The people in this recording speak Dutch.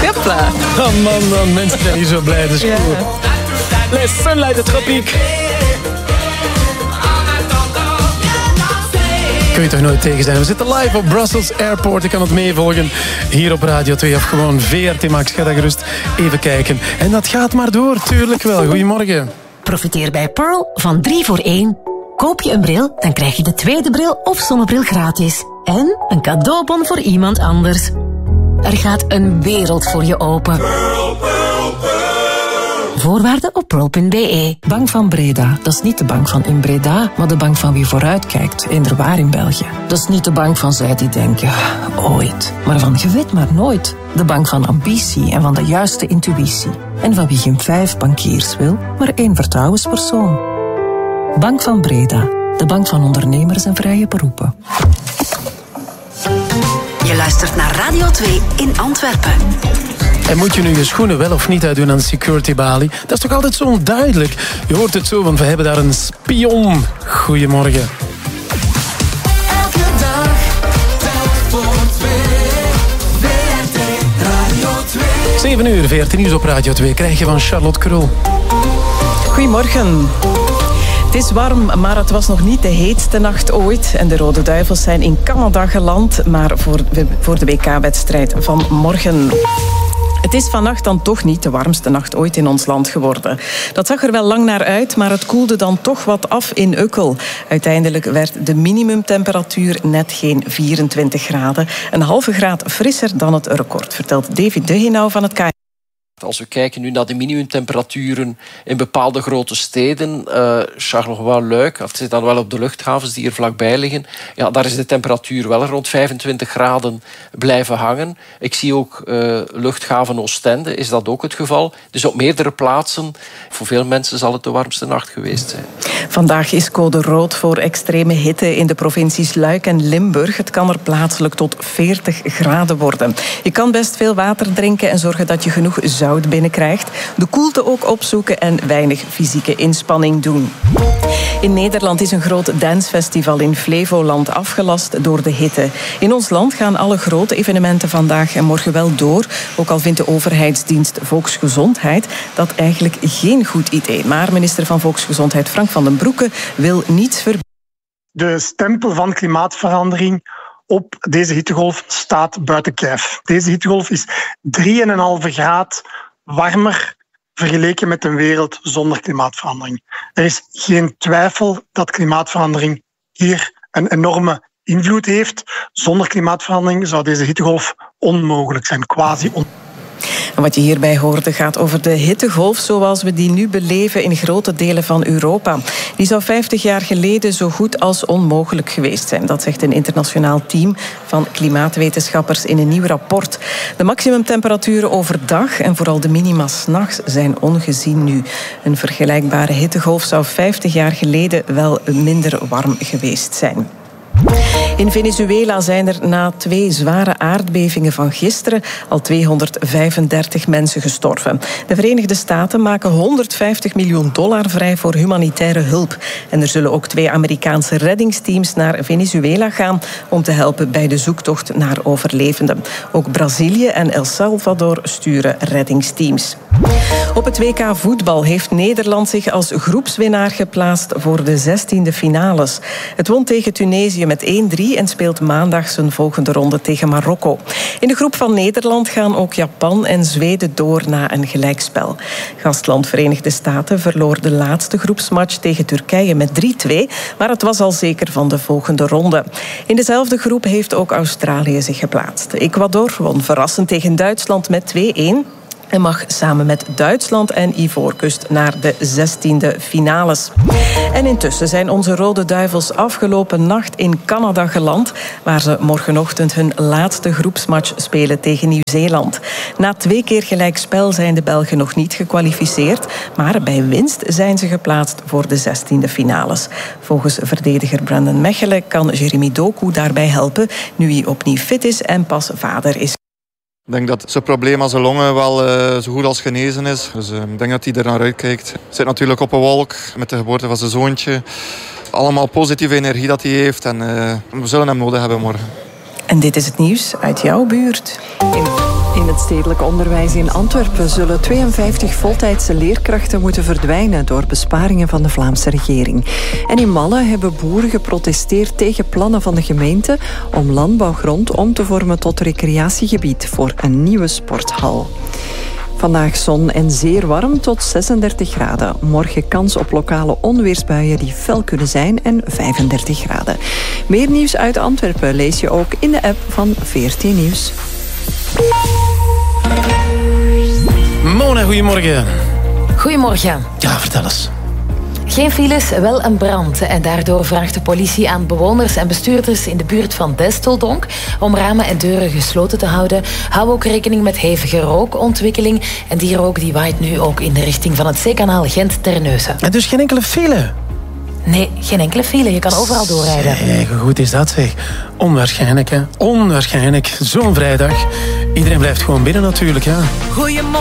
Hupla. Oh man, mensen zijn hier zo blij. Dat is cool. Les Sunlight, de tropiek. Kun je toch nooit tegen zijn. We zitten live op Brussels Airport. Je kan het meevolgen hier op Radio 2 of gewoon VRT Max. Ga daar gerust even kijken. En dat gaat maar door, tuurlijk wel. Goedemorgen. Profiteer bij Pearl van 3 voor 1. Koop je een bril, dan krijg je de tweede bril of zonnebril gratis. En een cadeaubon voor iemand anders. Er gaat een wereld voor je open. Pearl, Pearl, Pearl. Voorwaarden op pearl.be. Bank van Breda, dat is niet de bank van in Breda, maar de bank van wie vooruitkijkt, inderwaar in België. Dat is niet de bank van zij die denken, ooit, maar van je weet maar nooit. De bank van ambitie en van de juiste intuïtie. En van wie geen 5 bankiers wil, maar 1 vertrouwenspersoon. Bank van Breda, de bank van ondernemers en vrije beroepen. Je luistert naar Radio 2 in Antwerpen. En moet je nu je schoenen wel of niet uitdoen aan de security balie? Dat is toch altijd zo onduidelijk? Je hoort het zo, want we hebben daar een spion. Goedemorgen. Elke dag, telk voor 2. VRT Radio 2. 7 uur, 14 nieuws op Radio 2 krijg je van Charlotte Krul. Goedemorgen. Het is warm, maar het was nog niet de heetste nacht ooit. En de Rode Duivels zijn in Canada geland, maar voor de WK-wedstrijd van morgen. Het is vannacht dan toch niet de warmste nacht ooit in ons land geworden. Dat zag er wel lang naar uit, maar het koelde dan toch wat af in Ukkel. Uiteindelijk werd de minimumtemperatuur net geen 24 graden. Een halve graad frisser dan het record, vertelt David Degenau van het KNMI. Als we kijken nu naar de minimumtemperaturen in bepaalde grote steden, Charleroi, Luik, of het zit dan wel op de luchthavens die hier vlakbij liggen, ja, daar is de temperatuur wel rond 25 graden blijven hangen. Ik zie ook luchthaven Oostende, is dat ook het geval. Dus op meerdere plaatsen, voor veel mensen zal het de warmste nacht geweest zijn. Vandaag is code rood voor extreme hitte in de provincies Luik en Limburg. Het kan er plaatselijk tot 40 graden worden. Je kan best veel water drinken en zorgen dat je genoeg zout binnenkrijgt. De koelte ook opzoeken en weinig fysieke inspanning doen. In Nederland is een groot dancefestival in Flevoland afgelast door de hitte. In ons land gaan alle grote evenementen vandaag en morgen wel door. Ook al vindt de overheidsdienst Volksgezondheid dat eigenlijk geen goed idee. Maar minister van Volksgezondheid Frank van den Broeke wil niets verbieden. De stempel van klimaatverandering op deze hittegolf staat buiten kijf. Deze hittegolf is 3,5 graad warmer vergeleken met een wereld zonder klimaatverandering. Er is geen twijfel dat klimaatverandering hier een enorme invloed heeft. Zonder klimaatverandering zou deze hittegolf onmogelijk zijn, quasi onmogelijk. En wat je hierbij hoorde gaat over de hittegolf zoals we die nu beleven in grote delen van Europa. Die zou 50 jaar geleden zo goed als onmogelijk geweest zijn. Dat zegt een internationaal team van klimaatwetenschappers in een nieuw rapport. De maximumtemperaturen overdag en vooral de minima 's nachts zijn ongezien nu. Een vergelijkbare hittegolf zou 50 jaar geleden wel minder warm geweest zijn. In Venezuela zijn er na 2 zware aardbevingen van gisteren al 235 mensen gestorven. De Verenigde Staten maken $150 miljoen vrij voor humanitaire hulp. En er zullen ook 2 Amerikaanse reddingsteams naar Venezuela gaan om te helpen bij de zoektocht naar overlevenden. Ook Brazilië en El Salvador sturen reddingsteams. Op het WK voetbal heeft Nederland zich als groepswinnaar geplaatst voor de 16e finales. Het won tegen Tunesië met 1-3 en speelt maandag zijn volgende ronde tegen Marokko. In de groep van Nederland gaan ook Japan en Zweden door na een gelijkspel. Gastland Verenigde Staten verloor de laatste groepsmatch tegen Turkije met 3-2, maar het was al zeker van de volgende ronde. In dezelfde groep heeft ook Australië zich geplaatst. Ecuador won verrassend tegen Duitsland met 2-1... en mag samen met Duitsland en Ivoorkust naar de 16e finales. En intussen zijn onze Rode Duivels afgelopen nacht in Canada geland, waar ze morgenochtend hun laatste groepsmatch spelen tegen Nieuw-Zeeland. Na 2 keer gelijkspel zijn de Belgen nog niet gekwalificeerd, maar bij winst zijn ze geplaatst voor de 16e finales. Volgens verdediger Brandon Mechelen kan Jeremy Doku daarbij helpen, nu hij opnieuw fit is en pas vader is. Ik denk dat zijn probleem aan zijn longen wel zo goed als genezen is. Dus ik denk dat hij er naar uitkijkt. Hij zit natuurlijk op een wolk met de geboorte van zijn zoontje. Allemaal positieve energie dat hij heeft. En we zullen hem nodig hebben morgen. En dit is het nieuws uit jouw buurt. In In het stedelijk onderwijs in Antwerpen zullen 52 voltijdse leerkrachten moeten verdwijnen door besparingen van de Vlaamse regering. En in Malle hebben boeren geprotesteerd tegen plannen van de gemeente om landbouwgrond om te vormen tot recreatiegebied voor een nieuwe sporthal. Vandaag zon en zeer warm tot 36 graden. Morgen kans op lokale onweersbuien die fel kunnen zijn en 35 graden. Meer nieuws uit Antwerpen lees je ook in de app van VRT Nieuws. Mona, goedemorgen. Goedemorgen. Ja, vertel eens. Geen files, wel een brand. En daardoor vraagt de politie aan bewoners en bestuurders in de buurt van Desteldonk om ramen en deuren gesloten te houden. Hou ook rekening met hevige rookontwikkeling. En die rook die waait nu ook in de richting van het zeekanaal Gent-Terneuzen. En dus geen enkele file? Nee, geen enkele file. Je kan overal doorrijden. Zeg, hoe goed is dat, zeg? Onwaarschijnlijk, hè? Onwaarschijnlijk. Zo'n vrijdag. Iedereen blijft gewoon binnen natuurlijk, ja. Goedemorgen.